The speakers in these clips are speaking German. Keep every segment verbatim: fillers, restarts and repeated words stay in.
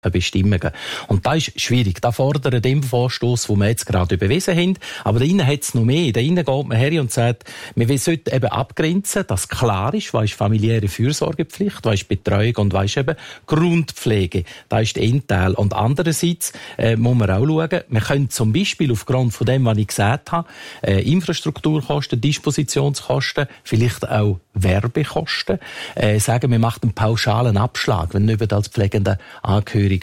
Bestimmungen. Und das ist schwierig. Da fordert den Vorstoss, den wir jetzt gerade überwiesen haben. Aber da innen hat es noch mehr. Da innen geht man her und sagt, wir sollten eben abgrenzen, dass klar ist, was ist familiäre Fürsorgepflicht, was ist Betreuung und was ist eben Grundpflege. Das ist der Endteil. Und andererseits äh, muss man auch schauen, wir können zum Beispiel aufgrund von dem, was ich gesagt habe, äh, Infrastrukturkosten, Dispositionskosten, vielleicht auch Werbekosten, äh, sagen, wir machen einen pauschalen Abschlag, wenn nicht als pflegende Angehörige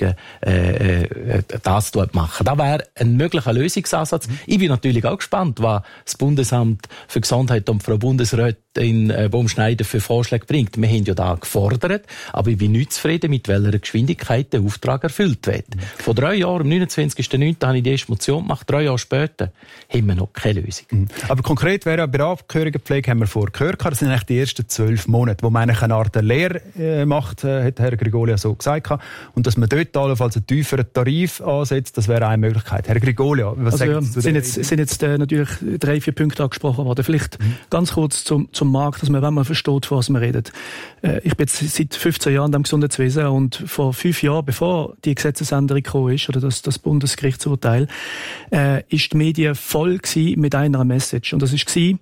Äh, äh, das machen. Das wäre ein möglicher Lösungsansatz. Mhm. Ich bin natürlich auch gespannt, was das Bundesamt für Gesundheit und Frau Bundesrätin äh, Baumschneider für Vorschläge bringt. Wir haben ja da gefordert, aber ich bin nicht zufrieden, mit welcher Geschwindigkeit der Auftrag erfüllt wird. Mhm. Vor drei Jahren, am neunundzwanzigsten neunten habe ich die erste Motion gemacht. Drei Jahre später haben wir noch keine Lösung. Mhm. Aber konkret wäre bei der Angehörigenpflege, haben wir vorher gehört, das sind eigentlich die ersten zwölf Monate, wo man eigentlich eine Art Lehre äh, macht, äh, hat Herr Grigolia so gesagt. Und dass man dort allenfalls einen tieferen Tarif ansetzt, das wäre eine Möglichkeit. Herr Grigolia, was also, sagen ja, Sie zu sind jetzt, sind jetzt äh, natürlich drei, vier Punkte angesprochen worden. Vielleicht mhm. ganz kurz zum, zum Markt, dass man, wenn man versteht, von was man redet. Äh, ich bin jetzt seit fünfzehn Jahren im Gesundheitswesen und vor fünf Jahren, bevor die Gesetzesänderung gekommen ist, oder das, das Bundesgerichtsurteil, äh, ist die Medien voll gewesen mit einer Message. Und das war,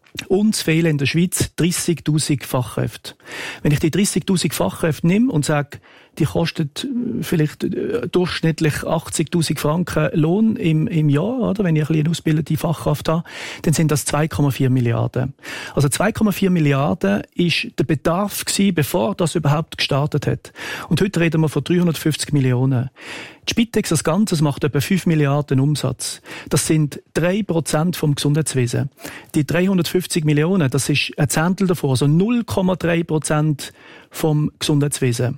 uns fehlen in der Schweiz dreissigtausend Fachkräfte. Wenn ich die dreissigtausend Fachkräfte nehme und sage, die kostet vielleicht durchschnittlich achtzigtausend Franken Lohn im, im Jahr, oder? Wenn ich ein eine ausgebildete Fachkraft habe, dann sind das zwei Komma vier Milliarden. Also zwei Komma vier Milliarden ist der Bedarf gewesen, bevor das überhaupt gestartet hat. Und heute reden wir von dreihundertfünfzig Millionen. Die Spitex als Ganzes macht etwa fünf Milliarden Umsatz. Das sind drei Prozent vom Gesundheitswesen. Die dreihundertfünfzig Millionen, das ist ein Zehntel davon, also null Komma drei Prozent vom Gesundheitswesen.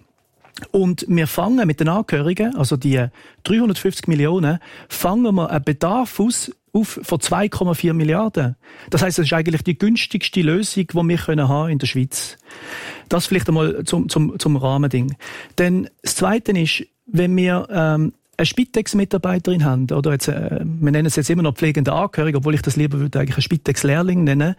Und wir fangen mit den Angehörigen, also die dreihundertfünfzig Millionen, fangen wir einen Bedarf aus auf von zwei Komma vier Milliarden. Das heisst, das ist eigentlich die günstigste Lösung, die wir können haben in der Schweiz. Das vielleicht einmal zum, zum, zum Rahmending. Denn das Zweite ist, wenn wir ähm, eine Spitex-Mitarbeiterin haben, oder jetzt, äh, wir nennen es jetzt immer noch pflegende Angehörige, obwohl ich das lieber würde eigentlich einen Spitex-Lehrling nennen,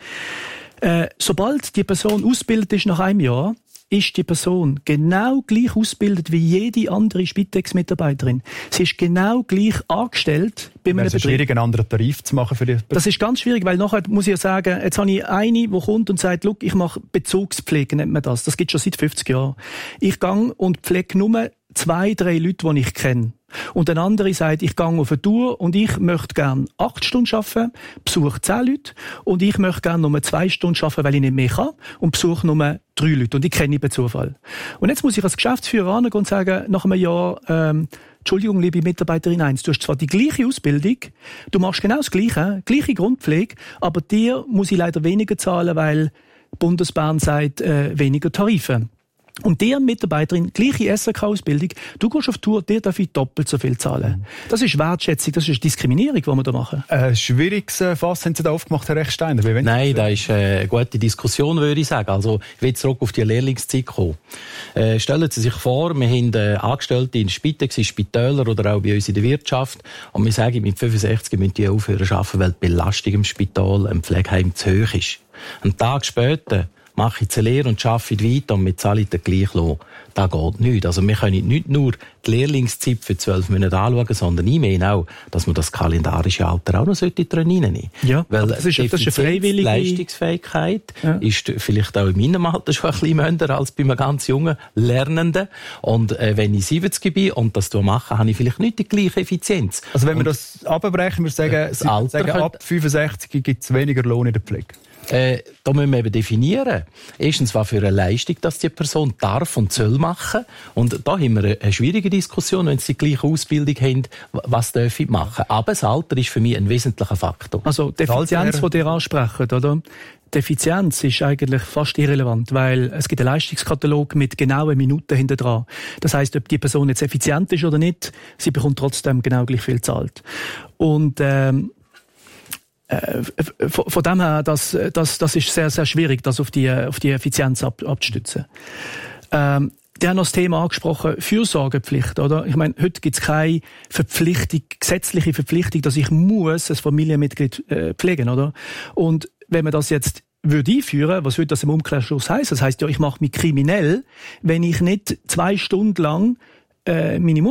äh, sobald die Person ausgebildet ist nach einem Jahr, ist die Person genau gleich ausgebildet wie jede andere Spitex-Mitarbeiterin. Sie ist genau gleich angestellt bei einem Betrieb. Es ist schwierig, einen anderen Tarif zu machen für die. Das ist ganz schwierig, weil nachher muss ich ja sagen, jetzt habe ich eine, die kommt und sagt, look, ich mache Bezugspflege, nennt man das. Das gibt es schon seit fünfzig Jahren. Ich gehe und pflege nur zwei, drei Leute, die ich kenne. Und ein anderer sagt, ich gehe auf eine Tour und ich möchte gerne acht Stunden arbeiten, besuche zehn Leute und ich möchte gerne nur zwei Stunden arbeiten, weil ich nicht mehr kann und besuche nur drei Leute und ich kenne bei Zufall. Und jetzt muss ich als Geschäftsführer angehen und sagen, nach einem Jahr, ähm, Entschuldigung, liebe Mitarbeiterin eins, du hast zwar die gleiche Ausbildung, du machst genau das Gleiche, gleiche Grundpflege, aber dir muss ich leider weniger zahlen, weil Bundesbahn sagt, äh, weniger Tarife. Und der Mitarbeiterin, gleiche S R K-Ausbildung, du gehst auf Tour, dir darf ich doppelt so viel zahlen. Das ist Wertschätzung, das ist Diskriminierung, die wir da machen. Ein schwieriges Fass haben Sie da aufgemacht, Herr Rechsteiner? Nein, das ist eine gute Diskussion, würde ich sagen. Also, ich will zurück auf die Lehrlingszeit kommen. Äh, stellen Sie sich vor, wir haben äh, Angestellte in Spitex, in Spitälern oder auch bei uns in der Wirtschaft. Und wir sagen, mit fünfundsechzig müssen die aufhören zu arbeiten, weil die Belastung im Spital, im Pflegeheim zu hoch ist. Einen Tag später mache ich eine Lehre und arbeite weiter und wir zahlen den gleichen Lohn. Das geht nicht. Also wir können nicht nur die Lehrlingszeit für zwölf Monate anschauen, sondern ich meine auch, dass man das kalendarische Alter auch noch drin reinnehmen sollte. Ja, weil das ist, das ist eine freiwillige Leistungsfähigkeit ja. ist vielleicht auch in meinem Alter schon ein bisschen minder als bei einem ganz jungen Lernenden. Und äh, wenn ich siebzig bin und das mache, habe ich vielleicht nicht die gleiche Effizienz. Also wenn wir und, das abbrechen, wir sagen, Sie sagen ab fünfundsechzig gibt es weniger Lohn in der Pflege. Äh, da müssen wir eben definieren. Erstens, was für eine Leistung dass die Person darf und soll machen. Und da haben wir eine schwierige Diskussion, wenn sie die gleiche Ausbildung haben, was darf ich machen. Aber das Alter ist für mich ein wesentlicher Faktor. Also die Effizienz, die ihr ansprechen, oder? Die Effizienz ist eigentlich fast irrelevant, weil es gibt einen Leistungskatalog mit genauen Minuten hinter dran. Das heisst, ob die Person jetzt effizient ist oder nicht, sie bekommt trotzdem genau gleich viel zahlt. Und ähm, Von, von dem her, das, das, das ist sehr, sehr schwierig, das auf die, auf die Effizienz ab, abzustützen. Ähm, die haben noch das Thema angesprochen, Fürsorgepflicht, oder? Ich meine, heute gibt es keine Verpflichtung, gesetzliche Verpflichtung, dass ich muss ein Familienmitglied äh, pflegen, oder? Und wenn man das jetzt würde einführen, was würde das im Umkehrschluss heißen? Das heisst ja, ich mache mich kriminell, wenn ich nicht zwei Stunden lang äh, meine